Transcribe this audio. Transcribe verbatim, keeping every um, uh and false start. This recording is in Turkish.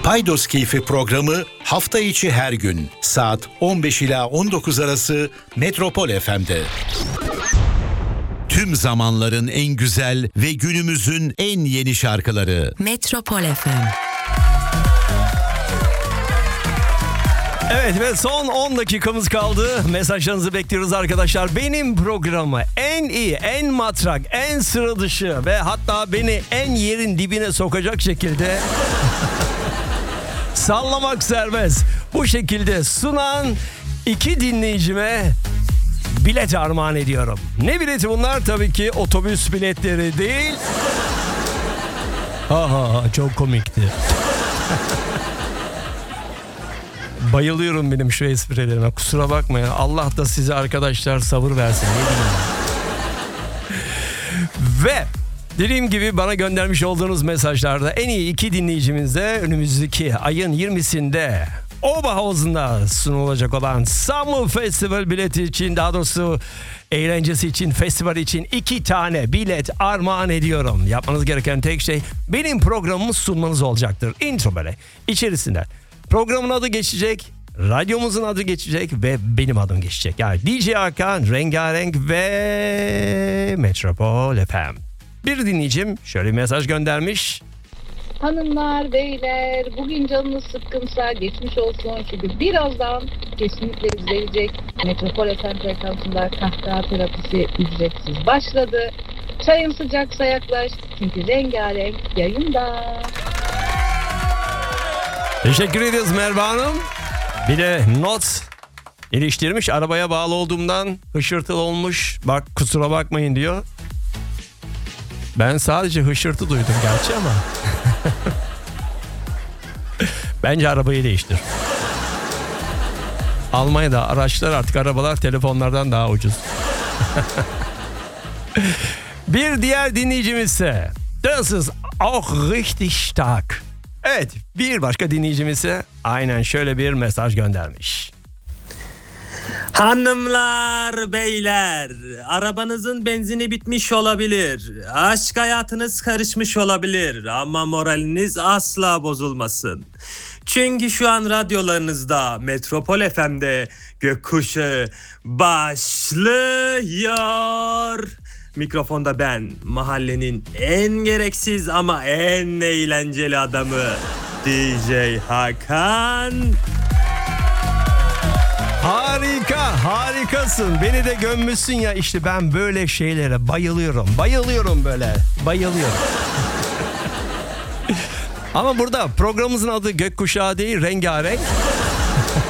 Paydos Keyfi programı hafta içi her gün saat on beş ila on dokuz arası Metropol F M'de. Tüm zamanların en güzel ve günümüzün en yeni şarkıları. Metropol F M. Evet ve son on dakikamız kaldı. Mesajlarınızı bekliyoruz arkadaşlar. Benim programı en iyi, en matrak, en sıra dışı ve hatta beni en yerin dibine sokacak şekilde sallamak serbest. Bu şekilde sunan iki dinleyicime bilet armağan ediyorum. Ne bileti bunlar? Tabii ki otobüs biletleri değil. Ha ha ha, çok komikti. Bayılıyorum benim şu esprilerime. Kusura bakmayın. Allah da size arkadaşlar sabır versin. Ne diyeyim? Ve dediğim gibi bana göndermiş olduğunuz mesajlarda en iyi iki dinleyicimiz de önümüzdeki ayın yirmisinde Oberhausen'da sunulacak olan Summer Festival bileti için, daha doğrusu eğlencesi için, festival için iki tane bilet armağan ediyorum. Yapmanız gereken tek şey benim programımı sunmanız olacaktır. Intro böyle. İçerisinden programın adı geçecek, radyomuzun adı geçecek ve benim adım geçecek. Yani D J Hakan, Rengarenk ve Metropol F M. Bir dinleyicim şöyle bir mesaj göndermiş. Hanımlar, beyler, bugün canınız sıkkınsa geçmiş olsun. Çünkü birazdan kesinlikle izleyecek Metropol F M frekansında kahkaha terapisi ücretsiz başladı. Çayın sıcaksa yaklaş çünkü Rengarenk yayında. Teşekkür ediyoruz Merve Hanım. Bir de not iliştirmiş. Arabaya bağlı olduğumdan hışırtılı olmuş. Bak kusura bakmayın diyor. Ben sadece hışırtı duydum gerçi ama. Bence arabayı değiştir. Almanya'da araçlar, artık arabalar telefonlardan daha ucuz. Bir diğer dinleyicimiz ise Das ist auch richtig stark. Evet, bir başka dinleyicimiz ise aynen şöyle bir mesaj göndermiş. Hanımlar, beyler, arabanızın benzini bitmiş olabilir. Aşk hayatınız karışmış olabilir ama moraliniz asla bozulmasın. Çünkü şu an radyolarınızda Metropol F M'de Gökkuşağı başlıyor. Mikrofonda ben, mahallenin en gereksiz ama en eğlenceli adamı D J Hakan. Harika, harikasın. Beni de gömmüşsün ya, işte ben böyle şeylere bayılıyorum. Bayılıyorum böyle, bayılıyorum. Ama burada programımızın adı Gökkuşağı değil, Rengarenk.